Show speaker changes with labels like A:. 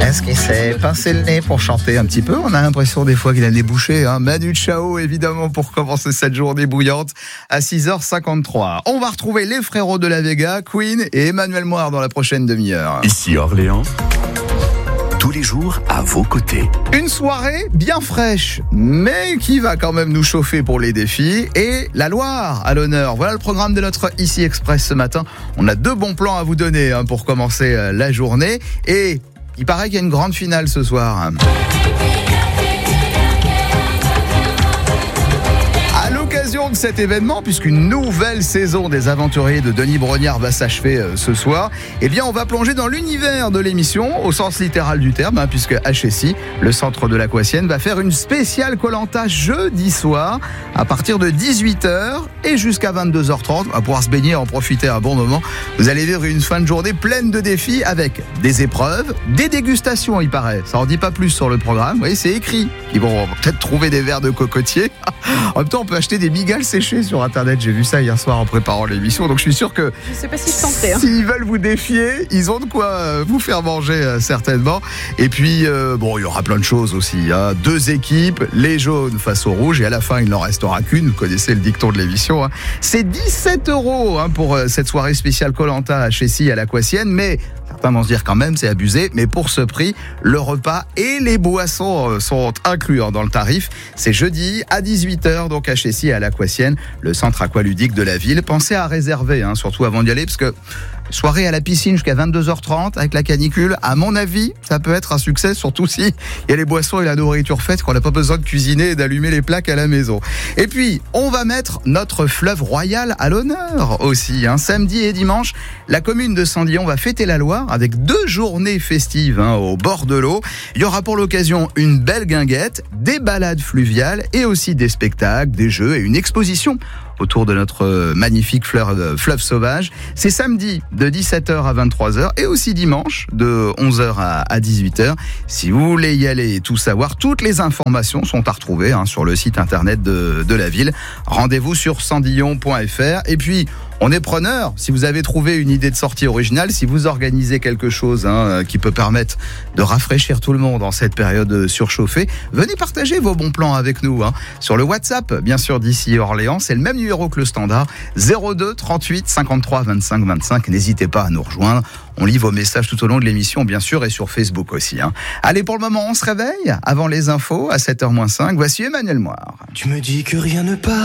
A: Est-ce qu'il s'est pincé le nez pour chanter un petit peu? On a l'impression des fois qu'il a le nez bouché. Manu Chao, évidemment, pour commencer cette journée bouillante à 6h53. On va retrouver les frérots de la Vega, Queen et Emmanuel Moir dans la prochaine demi-heure.
B: Ici Orléans, tous les jours à vos côtés.
A: Une soirée bien fraîche, mais qui va quand même nous chauffer pour les défis. Et la Loire à l'honneur. Voilà le programme de notre Ici Express ce matin. On a 2 bons plans à vous donner pour commencer la journée. Et il paraît qu'il y a une grande finale ce soir. À l'occasion de cet événement, puisqu'une nouvelle saison des Aventuriers de Denis Brognard va s'achever ce soir, eh bien on va plonger dans l'univers de l'émission, au sens littéral du terme, puisque HSI, le centre de l'Aquatienne, va faire une spéciale Koh-Lanta jeudi soir, à partir de 18h et jusqu'à 22h30. On va pouvoir se baigner, en profiter un bon moment. Vous allez vivre une fin de journée pleine de défis, avec des épreuves, des dégustations, il paraît. Ça en dit pas plus sur le programme. Vous voyez, c'est écrit. Ils vont peut-être trouver des verres de cocotier. En même temps, on peut acheter des migales séchées sur Internet. J'ai vu ça hier soir en préparant l'émission. Donc je suis sûr que
C: je sais pas si je tenterai,
A: s'ils veulent vous défier, ils ont de quoi vous faire manger certainement. Et puis, il y aura plein de choses aussi. 2 équipes, les jaunes face aux rouges. Et à la fin, il n'en restera qu'une. Vous connaissez le dicton de l'émission. C'est 17 € pour cette soirée spéciale Koh-Lanta à HSI à l'Aquatienne. Mais certains vont se dire quand même, c'est abusé. Mais pour ce prix, le repas et les boissons sont inclus dans le tarif. C'est jeudi à 18h, donc HSI à l'Aquatienne, le centre aqualudique de la ville. Pensez à réserver, surtout avant d'y aller, parce que soirée à la piscine jusqu'à 22h30 avec la canicule, à mon avis, ça peut être un succès, surtout si il y a les boissons et la nourriture faite, qu'on n'a pas besoin de cuisiner et d'allumer les plaques à la maison. Et puis, on va mettre notre fleuve royal à l'honneur aussi. Samedi et dimanche, la commune de Sandillon va fêter la Loire avec 2 journées festives au bord de l'eau. Il y aura pour l'occasion une belle guinguette, des balades fluviales et aussi des spectacles, des jeux et une exposition autour de notre magnifique fleuve sauvage. C'est samedi de 17h à 23h et aussi dimanche de 11h à 18h. Si vous voulez y aller et tout savoir, toutes les informations sont à retrouver sur le site internet de la ville. Rendez-vous sur sandillon.fr. Et puis, on est preneur. Si vous avez trouvé une idée de sortie originale, si vous organisez quelque chose qui peut permettre de rafraîchir tout le monde en cette période surchauffée, venez partager vos bons plans avec nous. Sur le WhatsApp, bien sûr, d'Ici Orléans, c'est le même numéro que le standard, 02 38 53 25 25. N'hésitez pas à nous rejoindre. On lit vos messages tout au long de l'émission, bien sûr, et sur Facebook aussi. Allez, pour le moment, on se réveille avant les infos à 7h-5. Voici Emmanuel Moir.
D: Tu me dis que rien ne part.